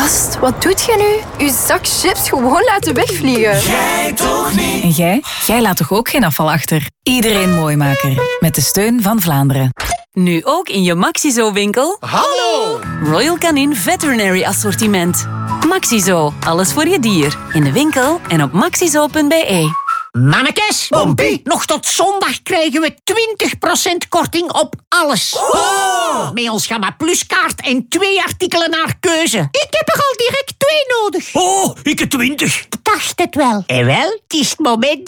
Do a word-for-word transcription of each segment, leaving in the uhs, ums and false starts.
Gast, wat doet je nu? Uw zak chips gewoon laten wegvliegen. Jij toch niet? En jij? Jij laat toch ook geen afval achter? Iedereen Mooimaker. Met de steun van Vlaanderen. Nu ook in je Maxizo-winkel. Hallo! Royal Canin Veterinary Assortiment. Maxizo, alles voor je dier. In de winkel en op maxizo punt b e. Mannekes, Pompie. nog tot zondag krijgen we twintig procent korting op alles. Oh! Met ons Gamma Plus kaart en twee artikelen naar keuze. Ik heb er al direct twee nodig. Oh, ik heb twintig. Dacht het wel. En wel, het is het moment.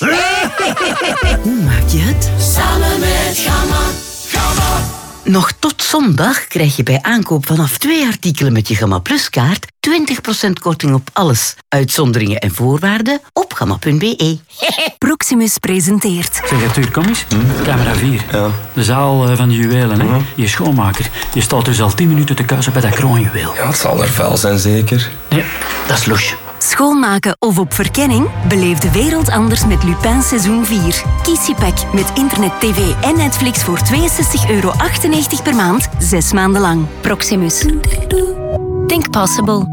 Hoe maak je het? Samen met Gamma. Gamma. Nog tot zondag krijg je bij aankoop vanaf twee artikelen met je Gamma Plus kaart twintig procent korting op alles. Uitzonderingen en voorwaarden op gamma punt b e. Proximus presenteert. Zeg, Arthur, kom eens. Hm? Camera vier. Ja. De zaal uh, van de juwelen, hè. Hm. Je schoonmaker. Je staat dus al tien minuten te kuisen bij dat kroonjuweel. Ja, het zal er vuil zijn, zeker. Nee, dat is loes. Schoonmaken of op verkenning? Beleef de wereld anders met Lupin seizoen vier. Kies je pack met internet, tv en Netflix voor tweeënzestig euro achtennegentig per maand, zes maanden lang. Proximus. Think possible.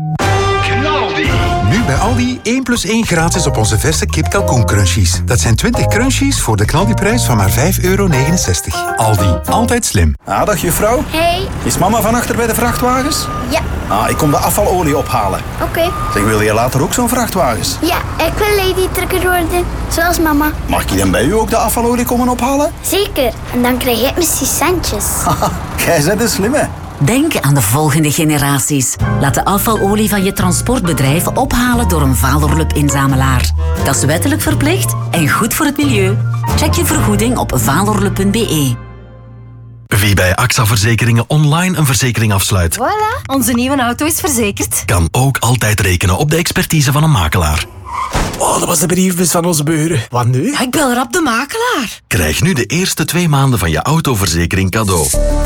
Nu bij Aldi één plus één gratis op onze verse kip kalkoen crunchies. Dat zijn twintig crunchies voor de knaldiprijs van maar vijf euro negenenzestig. Aldi, altijd slim. Ah, dag juffrouw. Hey. Is mama van achter bij de vrachtwagens? Ja. Ah, ik kom de afvalolie ophalen. Oké. Okay. Zeg, wil je later ook zo'n vrachtwagens? Ja, ik wil lady trucker worden, zoals mama. Mag ik dan bij u ook de afvalolie komen ophalen? Zeker, en dan krijg ik misschien centjes. Haha, jij bent een slimme. Denk aan de volgende generaties. Laat de afvalolie van je transportbedrijf ophalen door een Valorlup-inzamelaar. Dat is wettelijk verplicht en goed voor het milieu. Check je vergoeding op valorlup punt b e. Wie bij A X A Verzekeringen online een verzekering afsluit, Voilà, onze nieuwe auto is verzekerd. kan ook altijd rekenen op de expertise van een makelaar. Oh, dat was de briefbus van onze buren. Wat nu? Ja, ik bel rap de makelaar. Krijg nu de eerste twee maanden van je autoverzekering cadeau.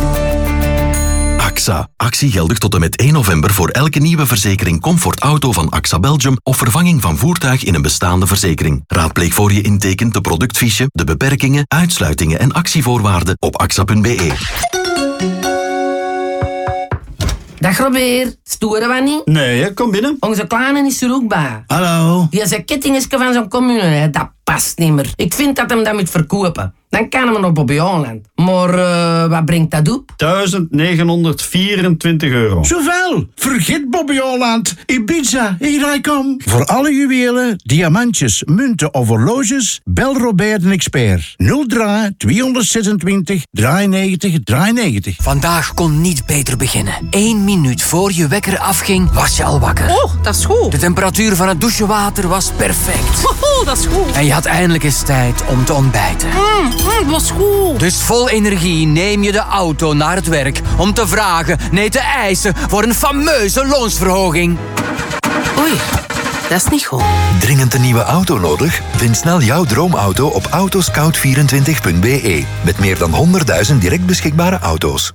A X A. Actie geldig tot en met één november voor elke nieuwe verzekering Comfort Auto van A X A Belgium of vervanging van voertuig in een bestaande verzekering. Raadpleeg voor je intekent de productfiche, de beperkingen, uitsluitingen en actievoorwaarden op axa punt b e. Dag Robert, storen we niet? Nee, kom binnen. Onze kleine is er ook bij. Hallo. Die zijn kettingetje van zo'n commune, hè, dat past niet meer. Ik vind dat hem dat moet verkopen. Dan kan hem nog Bobby Holland. Maar uh, wat brengt dat op? duizend negenhonderdvierentwintig euro. Zoveel? Vergeet Bobby Holland. Ibiza, hier I kom. Voor alle juwelen, diamantjes, munten of horloges, bel Robert een expert. nul drie tweehonderdzesentwintig drieënnegentig drieënnegentig. Vandaag kon niet beter beginnen. Eén minuut voor je wekker afging, was je al wakker. Oh, dat is goed. De temperatuur van het douchewater was perfect. Oh, dat is goed. En je had eindelijk eens tijd om te ontbijten. Mm, mm, dat is goed. Dus vol energie neem je de auto naar het werk om te vragen, nee te eisen voor een fameuze loonsverhoging. Oei, dat is niet goed. Dringend een nieuwe auto nodig? Vind snel jouw droomauto op autoscout vierentwintig punt b e. Met meer dan honderdduizend direct beschikbare auto's.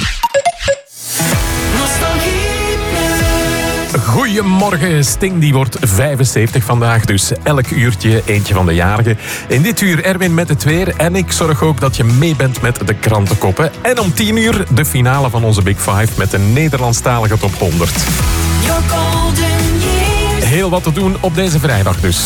Goedemorgen, Sting die wordt vijfenzeventig vandaag, dus elk uurtje eentje van de jarigen. In dit uur Erwin met het weer en ik zorg ook dat je mee bent met de krantenkoppen. En om tien uur de finale van onze Big Five met de Nederlandstalige top honderd. Heel wat te doen op deze vrijdag dus.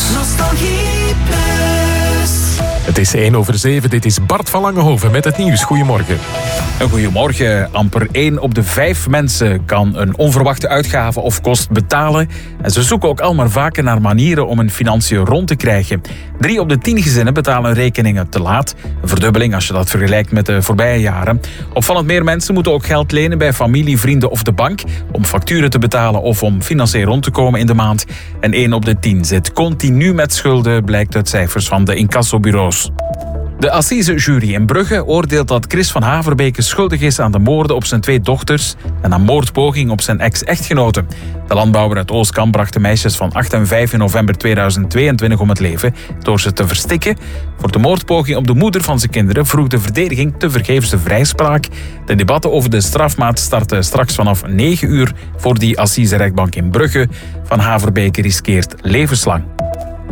Het is één over zeven, dit is Bart van Langehoven met het nieuws. Goedemorgen. Goedemorgen. Amper één op de vijf mensen kan een onverwachte uitgave of kost betalen. En ze zoeken ook al maar vaker naar manieren om hun financiën rond te krijgen. Drie op de tien gezinnen betalen rekeningen te laat. Een verdubbeling als je dat vergelijkt met de voorbije jaren. Opvallend meer mensen moeten ook geld lenen bij familie, vrienden of de bank om facturen te betalen of om financieel rond te komen in de maand. En één op de tien zit continu met schulden, blijkt uit cijfers van de incassobureaus. De assisejury in Brugge oordeelt dat Chris van Haverbeke schuldig is aan de moorden op zijn twee dochters en aan moordpoging op zijn ex-echtgenote. De landbouwer uit Oostkamp bracht de meisjes van acht en vijf in november tweeduizend tweeëntwintig om het leven door ze te verstikken. Voor de moordpoging op de moeder van zijn kinderen vroeg de verdediging tevergeefs de vrijspraak. De debatten over de strafmaat starten straks vanaf negen uur voor die assiserechtbank in Brugge. Van Haverbeke riskeert levenslang.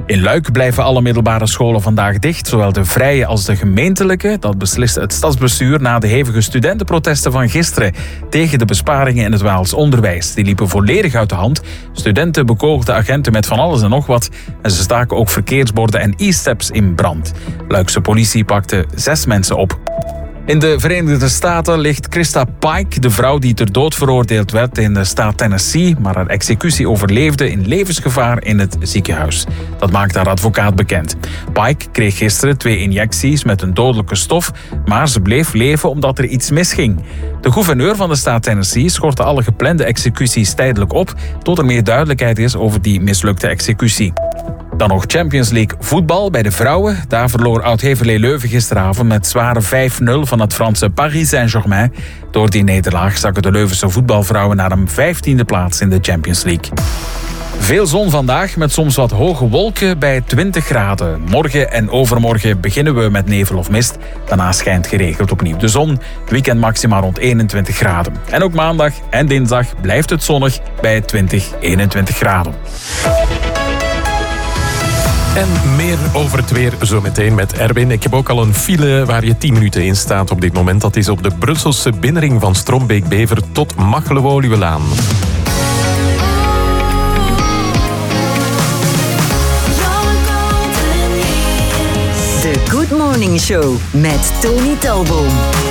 In Luik blijven alle middelbare scholen vandaag dicht, zowel de vrije als de gemeentelijke. Dat besliste het stadsbestuur na de hevige studentenprotesten van gisteren tegen de besparingen in het Waals onderwijs. Die liepen volledig uit de hand. Studenten bekoogden agenten met van alles en nog wat en ze staken ook verkeersborden en e-steps in brand. Luikse politie pakte zes mensen op. In de Verenigde Staten ligt Krista Pike, de vrouw die ter dood veroordeeld werd in de staat Tennessee, maar haar executie overleefde in levensgevaar in het ziekenhuis. Dat maakt haar advocaat bekend. Pike kreeg gisteren twee injecties met een dodelijke stof, maar ze bleef leven omdat er iets misging. De gouverneur van de staat Tennessee schortte alle geplande executies tijdelijk op, tot er meer duidelijkheid is over die mislukte executie. Dan nog Champions League voetbal bij de vrouwen. Daar verloor Oud-Heverlee Leuven gisteravond met zware vijf nul van het Franse Paris Saint-Germain. Door die nederlaag zakken de Leuvense voetbalvrouwen naar een vijftiende plaats in de Champions League. Veel zon vandaag met soms wat hoge wolken bij twintig graden. Morgen en overmorgen beginnen we met nevel of mist. Daarna schijnt geregeld opnieuw de zon. Weekend maxima rond eenentwintig graden. En ook maandag en dinsdag blijft het zonnig bij twintig, eenentwintig graden. En meer over het weer zometeen met Erwin. Ik heb ook al een file waar je tien minuten in staat op dit moment. Dat is op de Brusselse binnenring van Strombeek-Bever tot Machelen-Woluwelaan. De Good Morning Show met Tony Talboom.